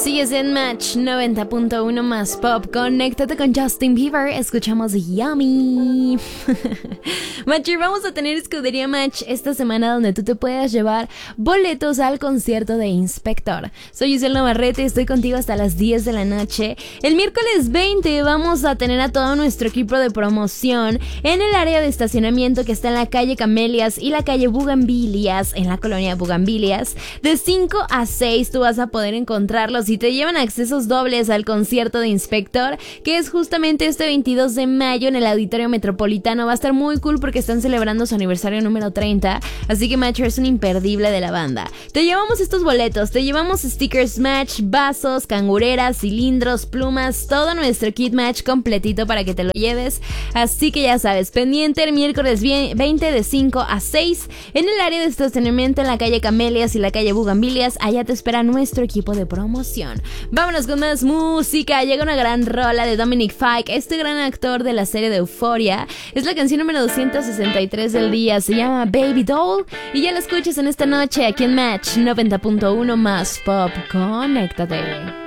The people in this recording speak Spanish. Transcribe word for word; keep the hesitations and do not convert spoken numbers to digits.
Sigues en Match noventa punto uno más pop. Conéctate con Justin Bieber. Escuchamos Yummy. Matcher, vamos a tener Escudería Match esta semana donde tú te puedas llevar boletos al concierto de Inspector. Soy Giselle Navarrete, estoy contigo hasta las diez de la noche. El miércoles veinte vamos a tener a todo nuestro equipo de promoción en el área de estacionamiento que está en la calle Camelias y la calle Bugambilias, en la colonia Bugambilias. De cinco a seis tú vas a poder encontrarlos y te llevan accesos dobles al concierto de Inspector, que es justamente este veintidós de mayo en el Auditorio Metropolitano. Va a estar muy cool porque están celebrando su aniversario número treinta, así que Matcher es un imperdible de la banda. Te llevamos estos boletos, te llevamos stickers Match, vasos, cangureras, cilindros, plumas, todo nuestro kit Match completito para que te lo lleves. Así que ya sabes, pendiente el miércoles veinte de cinco a seis en el área de estacionamiento en la calle Camelias y la calle Bugambilias. Allá te espera nuestro equipo de promoción. Vámonos con más música. Llega una gran rola de Dominic Fike, este gran actor de la serie de Euphoria. Es la canción número doscientos sesenta y tres del día, se llama Baby Doll y ya la escuchas en esta noche aquí en Match noventa punto uno más pop. Conéctate.